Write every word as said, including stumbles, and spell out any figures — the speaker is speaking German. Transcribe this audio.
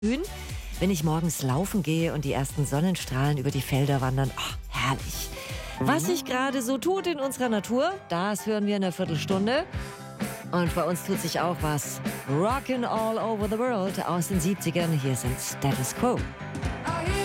Grün, wenn ich morgens laufen gehe und die ersten Sonnenstrahlen über die Felder wandern. Oh, herrlich. Was sich gerade so tut in unserer Natur, das hören wir in einer Viertelstunde. Und bei uns tut sich auch was. Rockin' all over the world aus den siebzigern. Hier sind Status Quo.